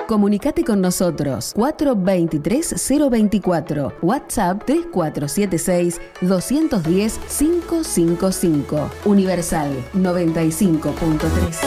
Comunicate con nosotros 423-024, WhatsApp 3476-210-555. Universal 95.3.